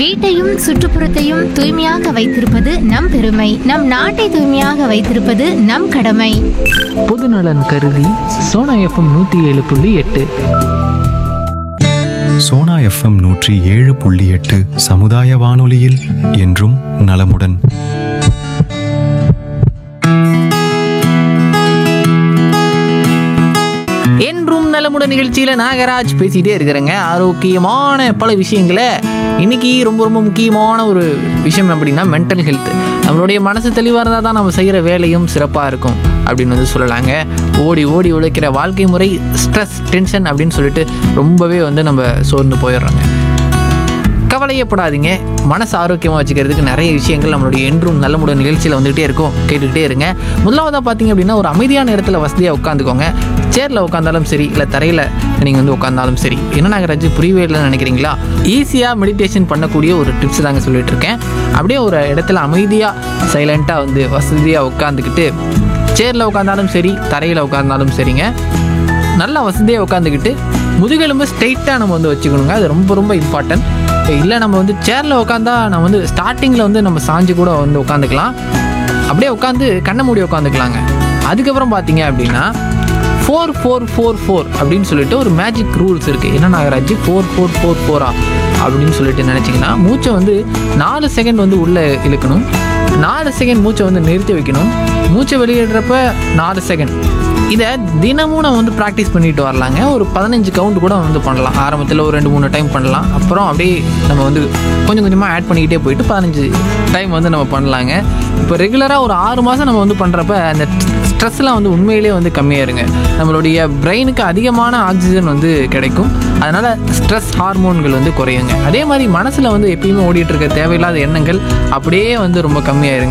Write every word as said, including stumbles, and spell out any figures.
வீட்டையும் சுற்றுப்புறத்தையும் தூய்மையாக வைத்திருப்பது நம் பெருமை. நம் நாட்டை தூய்மையாக வைத்திருப்பது நம் கடமை. பொதுநலன் கருதி சோனா எஃப்எம் நூற்றி ஏழு புள்ளி எட்டு. சோனா எஃப்எம் நூற்றி ஏழு புள்ளி எட்டு சமுதாய வானொலியில் என்றும் நலமுடன். என்றும் நலமுடன் நிகழ்ச்சியில நாகராஜ் பேசிட்டே இருக்கிறேங்க. ஆரோக்கியமான பல விஷயங்களை இன்னைக்கு ரொம்ப ரொம்ப முக்கியமான ஒரு விஷயம் அப்படின்னா மென்டல் ஹெல்த். நம்மளுடைய மனசு தெளிவாக இருந்தால் தான் நம்ம செய்கிற வேலையும் சிறப்பாக இருக்கும் அப்படின்னு வந்து சொல்லலாங்க. ஓடி ஓடி உழைக்கிற வாழ்க்கை முறை, ஸ்ட்ரெஸ், டென்ஷன் அப்படின்னு சொல்லிட்டு ரொம்பவே வந்து நம்ம சோர்ந்து போயிடுறோங்க. கவலையப்படாதீங்க. மனசு ஆரோக்கியமாக வச்சுக்கிறதுக்கு நிறைய விஷயங்கள் நம்மளுடைய என்றும் நல்லமுடன் நிகழ்ச்சியில் வந்துகிட்டே இருக்கும், கேட்டுக்கிட்டே இருங்க. முதலாவதாக பார்த்தீங்க அப்படின்னா, ஒரு அமைதியான இடத்துல வசதியாக உட்காந்துக்கோங்க. சேரில் உட்காந்தாலும் சரி, இல்லை தரையில் நீங்கள் வந்து உட்காந்தாலும் சரி. என்ன நாகராஜ் புரியவே இல்லைன்னு நினைக்கிறீங்களா? ஈஸியாக மெடிடேஷன் பண்ணக்கூடிய ஒரு டிப்ஸ் தாங்க சொல்லிட்டு இருக்கேன். அப்படியே ஒரு இடத்துல அமைதியாக சைலண்ட்டாக வந்து வசதியாக உட்காந்துக்கிட்டு, சேரில் உட்காந்தாலும் சரி, தரையில் உட்காந்தாலும் சரிங்க, நல்லா வசதியாக உட்காந்துக்கிட்டு முதுகெலும்பு ஸ்ட்ரெயிட்டாக நம்ம வந்து வச்சுக்கணுங்க. அது ரொம்ப ரொம்ப இம்பார்ட்டன்ட். இல்லை நம்ம வந்து சேரில் உட்காந்தா நம்ம வந்து ஸ்டார்டிங்கில் வந்து நம்ம சாஞ்சு கூட வந்து உட்காந்துக்கலாம். அப்படியே உட்காந்து கண்ணை மூடி உட்காந்துக்கலாங்க. அதுக்கப்புறம் பார்த்தீங்க அப்படின்னா ஃபோர் ஃபோர் ஃபோர் ஃபோர் அப்படின்னு சொல்லிட்டு ஒரு மேஜிக் ரூல்ஸ் இருக்குது. என்ன நாகராஜ் ஃபோர் ஃபோர் ஃபோர் ஃபோரா அப்படின்னு சொல்லிட்டு நினச்சிங்கன்னா, மூச்சை வந்து நாலு செகண்ட் வந்து உள்ளே இழுக்கணும், நாலு செகண்ட் மூச்சை வந்து நிறுத்தி வைக்கணும், மூச்சை வெளியிடுறப்ப நாலு செகண்ட். இதை தினமும் நம்ம வந்து ப்ராக்டிஸ் பண்ணிட்டு வரலாங்க. ஒரு பதினஞ்சு கவுண்ட் கூட வந்து பண்ணலாம். ஆரம்பத்தில் ஒரு ரெண்டு மூணு டைம் பண்ணலாம். அப்புறம் அப்படியே நம்ம வந்து கொஞ்சம் கொஞ்சமாக ஆட் பண்ணிக்கிட்டே போயிட்டு பதினஞ்சு டைம் வந்து நம்ம பண்ணலாங்க. இப்போ ரெகுலராக ஒரு ஆறு மாதம் நம்ம வந்து பண்ணுறப்ப அந்த ஸ்ட்ரெஸ்லாம் வந்து உண்மையிலே வந்து கம்மியாயிருங்க. நம்மளுடைய பிரெயினுக்கு அதிகமான ஆக்சிஜன் வந்து கிடைக்கும். அதனால் ஸ்ட்ரெஸ் ஹார்மோன்கள் வந்து குறையுங்க. அதே மாதிரி மனசில் வந்து எப்பயுமே ஓடிட்டு இருக்க தேவையில்லாத எண்ணங்கள் அப்படியே வந்து ரொம்ப கம்மியாயிருங்க.